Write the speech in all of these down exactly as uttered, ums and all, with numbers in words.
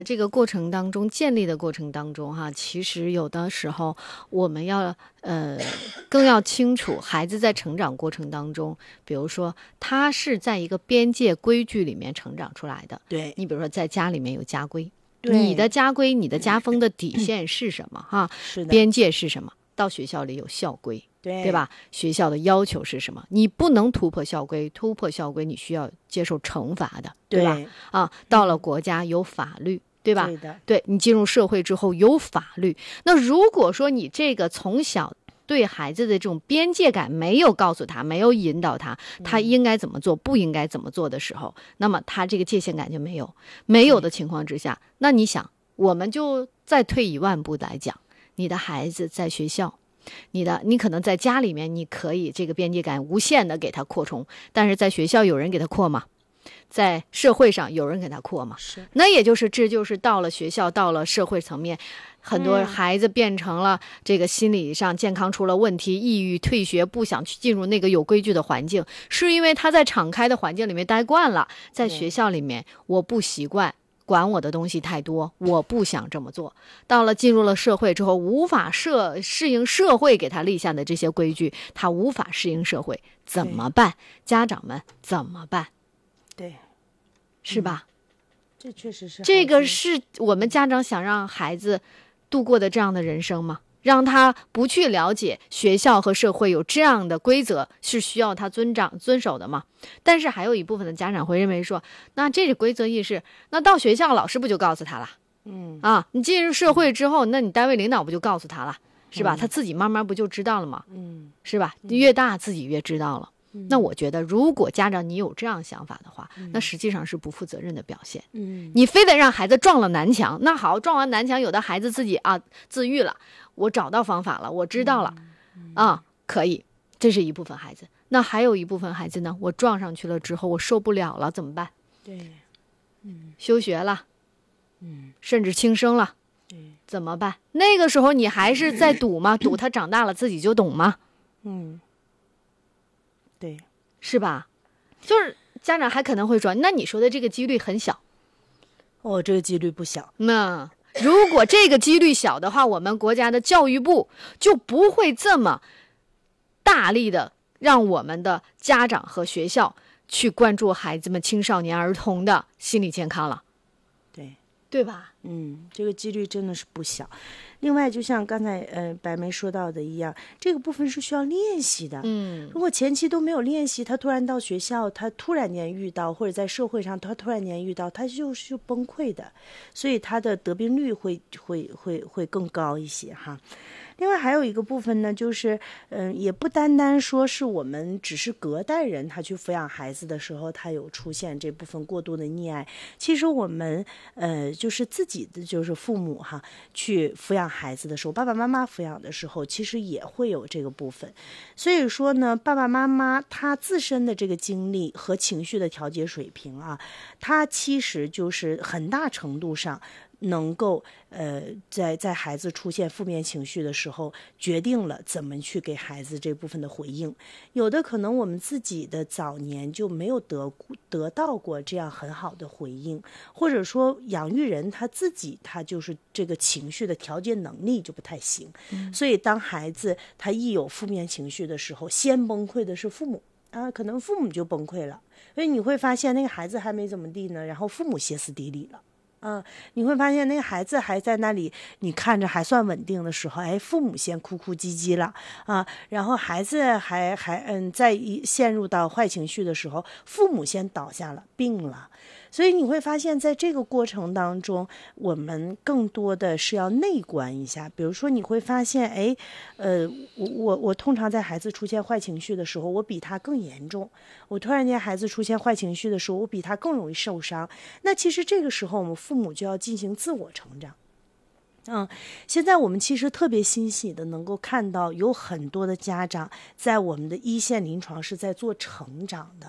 这个过程当中，建立的过程当中哈，其实有的时候我们要呃更要清楚孩子在成长过程当中，比如说他是在一个边界规矩里面成长出来的。 对， 你比如说在家里面有家规， 对你的家规、你的家风的底线是什么哈？ 是的， 边界是什么？到学校里有校规。 对对吧？学校的要求是什么？你不能突破校规，突破校规你需要接受惩罚的，对吧？ 对啊，到了国家有法律，对吧？ 对的， 对，你进入社会之后有法律。那如果说你这个从小对孩子的这种边界感没有告诉他，没有引导他，他应该怎么做，不应该怎么做的时候，那么他这个界限感就没有。没有的情况之下，那你想，我们就再退一万步来讲，你的孩子在学校。你的你可能在家里面，你可以这个边界感无限的给他扩充，但是在学校有人给他扩吗？在社会上有人给他扩吗？ 是， 那也就是这就是到了学校，到了社会层面，很多孩子变成了这个心理上健康出了问题，抑郁、退学，不想去进入那个有规矩的环境，是因为他在敞开的环境里面待惯了，在学校里面我不习惯。管我的东西太多，我不想这么做。到了进入了社会之后，无法社适应社会给他立下的这些规矩，他无法适应社会，怎么办？家长们怎么办？ 对， 是吧？ 嗯、这确实是这个是我们家长想让孩子度过的这样的人生吗？让他不去了解学校和社会有这样的规则是需要他遵长遵守的吗？但是还有一部分的家长会认为说，那这是规则意识，那到学校老师不就告诉他了？ 嗯啊，你进入社会之后，那你单位领导不就告诉他了，是吧？ 嗯、 他自己慢慢不就知道了吗？ 嗯， 是吧？越大自己越知道了。嗯、那我觉得，如果家长你有这样想法的话，嗯、那实际上是不负责任的表现。 嗯， 你非得让孩子撞了南墙，那好，撞完南墙，有的孩子自己啊自愈了。我找到方法了，我知道了，嗯、啊，可以，这是一部分孩子。那还有一部分孩子呢？我撞上去了之后，我受不了了，怎么办？ 对，嗯， 休学了， 嗯， 甚至轻生了， 对， 怎么办？那个时候你还是在赌吗？赌他长大了自己就懂吗？ 嗯，对， 是吧？就是家长还可能会说，那你说的这个几率很小， 哦，这个几率不小， 那。如果这个几率小的话，我们国家的教育部就不会这么大力的让我们的家长和学校去关注孩子们、青少年儿童的心理健康了， 对， 对吧？ 嗯，这个几率真的是不小。另外，就像刚才呃白梅说到的一样，这个部分是需要练习的。 嗯， 如果前期都没有练习，他突然到学校，他突然间遇到，或者在社会上他突然间遇到，他就是就崩溃的，所以他的得病率会会会会更高一些哈。另外还有一个部分呢，就是嗯、呃，也不单单说是我们只是隔代人，他去抚养孩子的时候，他有出现这部分过度的溺爱。其实我们呃，就是自己的就是父母哈，去抚养孩子的时候，爸爸妈妈抚养的时候，其实也会有这个部分。所以说呢，爸爸妈妈他自身的这个经历和情绪的调节水平啊，他其实就是很大程度上能够呃，在在孩子出现负面情绪的时候，决定了怎么去给孩子这部分的回应。有的可能我们自己的早年就没有得得到过这样很好的回应，或者说养育人他自己他就是这个情绪的调节能力就不太行，嗯、所以当孩子他一有负面情绪的时候，先崩溃的是父母啊，可能父母就崩溃了，所以你会发现那个孩子还没怎么地呢，然后父母歇斯底里了。嗯，你会发现那个孩子还在那里，你看着还算稳定的时候，哎，父母先哭哭唧唧了啊，然后孩子还还嗯，在陷入到坏情绪的时候，父母先倒下了，病了。所以你会发现在这个过程当中，我们更多的是要内观一下。比如说你会发现，哎，呃，我我我通常在孩子出现坏情绪的时候，我比他更严重。我突然间孩子出现坏情绪的时候，我比他更容易受伤。那其实这个时候我们父母就要进行自我成长。嗯，现在我们其实特别欣喜的能够看到有很多的家长在我们的一线临床是在做成长的。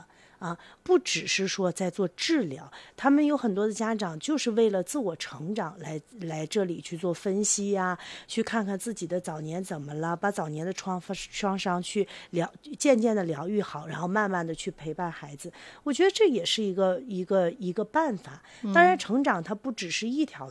啊，不只是说在做治疗，他们有很多的家长就是为了自我成长来来这里去做分析呀、啊，去看看自己的早年怎么了，把早年的创创伤去疗，渐渐的疗愈好，然后慢慢的去陪伴孩子。我觉得这也是一个一个一个办法。当然，成长它不只是一条